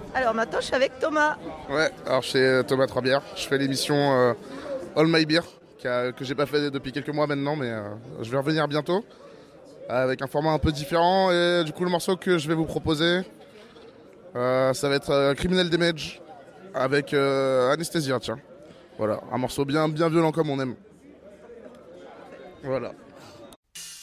Alors maintenant, je suis avec Thomas. Ouais, alors je suis Thomas Troisbière. Je fais l'émission All My Beer, que j'ai pas fait depuis quelques mois maintenant, mais je vais revenir bientôt avec un format un peu différent. Et du coup, le morceau que je vais vous proposer, ça va être Criminal Damage avec Anesthesia, tiens. Voilà, un morceau bien violent comme on aime. Voilà.